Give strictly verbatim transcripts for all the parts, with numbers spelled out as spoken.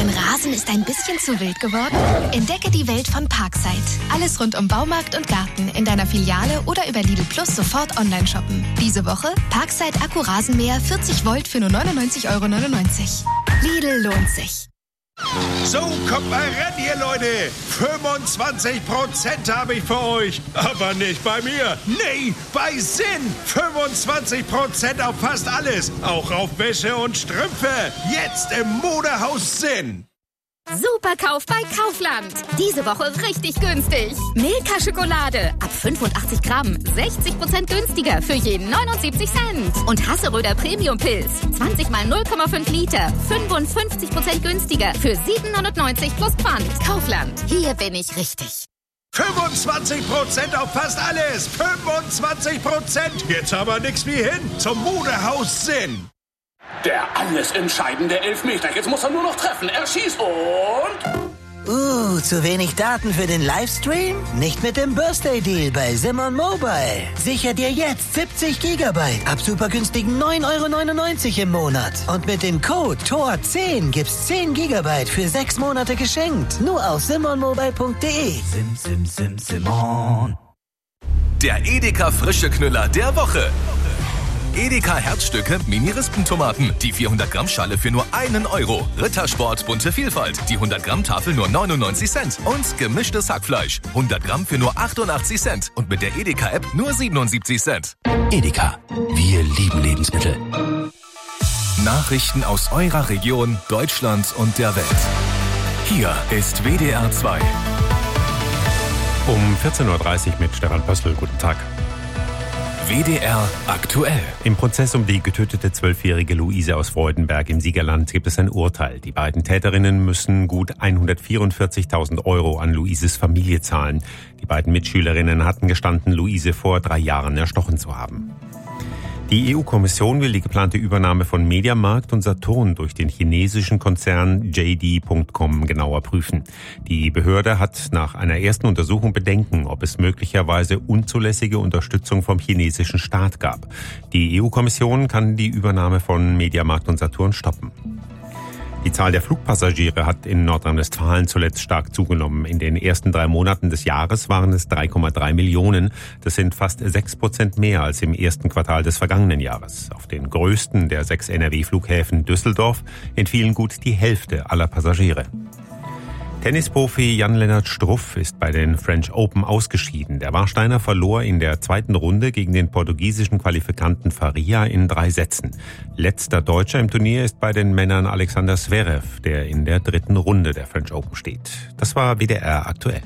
Dein Rasen ist ein bisschen zu wild geworden? Entdecke die Welt von Parkside. Alles rund um Baumarkt und Garten in deiner Filiale oder über Lidl Plus sofort online shoppen. Diese Woche Parkside Akku-Rasenmäher vierzig Volt für nur neunundneunzig Euro neunundneunzig. Lidl lohnt sich. So, kommt mal ran hier, Leute. fünfundzwanzig Prozent habe ich für euch. Aber nicht bei mir. Nee, bei Sinn. fünfundzwanzig Prozent auf fast alles. Auch auf Wäsche und Strümpfe. Jetzt im Modehaus Sinn. Superkauf bei Kaufland. Diese Woche richtig günstig. Milka Schokolade ab fünfundachtzig Gramm, sechzig Prozent günstiger für jeden neunundsiebzig Cent. Und Hasseröder Premium Pilz, zwanzig mal null Komma fünf Liter, fünfundfünfzig Prozent günstiger für sieben neunundneunzig plus Pfand. Kaufland, hier bin ich richtig. fünfundzwanzig Prozent auf fast alles. fünfundzwanzig Prozent. Jetzt aber nix wie hin zum Modehaus Sinn. Der alles entscheidende Elfmeter. Jetzt muss er nur noch treffen. Er schießt und... Uh, zu wenig Daten für den Livestream? Nicht mit dem Birthday Deal bei Simon Mobile. Sicher dir jetzt siebzig Gigabyte ab super günstigen neun Euro neunundneunzig im Monat. Und mit dem Code T O R zehn gibt's zehn Gigabyte für sechs Monate geschenkt. Nur auf simon mobile punkt de. Sim, sim, sim, Simon. Der Edeka frische Knüller der Woche. Edeka Herzstücke Mini-Rispentomaten. Die vierhundert Gramm Schale für nur einen Euro. Rittersport bunte Vielfalt. Die hundert Gramm Tafel nur neunundneunzig Cent. Und gemischtes Hackfleisch. hundert Gramm für nur achtundachtzig Cent. Und mit der Edeka-App nur siebenundsiebzig Cent. Edeka. Wir lieben Lebensmittel. Nachrichten aus eurer Region, Deutschland und der Welt. Hier ist W D R zwei. Um vierzehn Uhr dreißig mit Stefan Pössl. Guten Tag. W D R aktuell. Im Prozess um die getötete zwölfjährige Luise aus Freudenberg im Siegerland gibt es ein Urteil. Die beiden Täterinnen müssen gut hundertvierundvierzigtausend Euro an Luises Familie zahlen. Die beiden Mitschülerinnen hatten gestanden, Luise vor drei Jahren erstochen zu haben. Die E U-Kommission will die geplante Übernahme von Mediamarkt und Saturn durch den chinesischen Konzern J D Punkt com genauer prüfen. Die Behörde hat nach einer ersten Untersuchung Bedenken, ob es möglicherweise unzulässige Unterstützung vom chinesischen Staat gab. Die E U-Kommission kann die Übernahme von Mediamarkt und Saturn stoppen. Die Zahl der Flugpassagiere hat in Nordrhein-Westfalen zuletzt stark zugenommen. In den ersten drei Monaten des Jahres waren es drei Komma drei Millionen. Das sind fast sechs Prozent mehr als im ersten Quartal des vergangenen Jahres. Auf den größten der sechs N R W-Flughäfen Düsseldorf entfielen gut die Hälfte aller Passagiere. Tennisprofi Jan-Lennart Struff ist bei den French Open ausgeschieden. Der Warsteiner verlor in der zweiten Runde gegen den portugiesischen Qualifikanten Faria in drei Sätzen. Letzter Deutscher im Turnier ist bei den Männern Alexander Zverev, der in der dritten Runde der French Open steht. Das war W D R aktuell.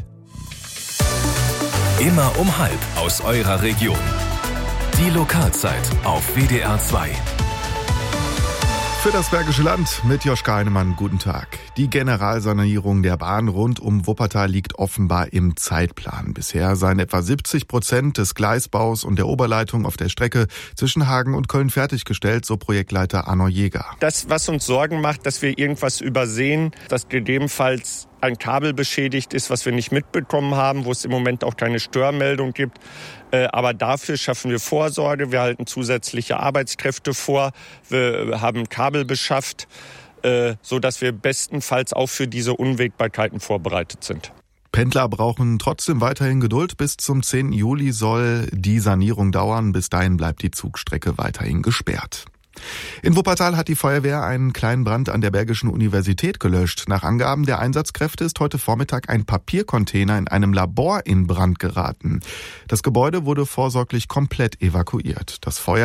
Immer um halb aus eurer Region. Die Lokalzeit auf W D R zwei. Für das Bergische Land mit Joschka Heinemann, guten Tag. Die Generalsanierung der Bahn rund um Wuppertal liegt offenbar im Zeitplan. Bisher seien etwa siebzig Prozent des Gleisbaus und der Oberleitung auf der Strecke zwischen Hagen und Köln fertiggestellt, so Projektleiter Arno Jäger. Das, was uns Sorgen macht, dass wir irgendwas übersehen, dass gegebenenfalls ein Kabel beschädigt ist, was wir nicht mitbekommen haben, wo es im Moment auch keine Störmeldung gibt. Aber dafür schaffen wir Vorsorge. Wir halten zusätzliche Arbeitskräfte vor. Wir haben Kabel beschafft, so dass wir bestenfalls auch für diese Unwägbarkeiten vorbereitet sind. Pendler brauchen trotzdem weiterhin Geduld. Bis zum zehnten Juli soll die Sanierung dauern. Bis dahin bleibt die Zugstrecke weiterhin gesperrt. In Wuppertal hat die Feuerwehr einen kleinen Brand an der Bergischen Universität gelöscht. Nach Angaben der Einsatzkräfte ist heute Vormittag ein Papiercontainer in einem Labor in Brand geraten. Das Gebäude wurde vorsorglich komplett evakuiert. Das Feuer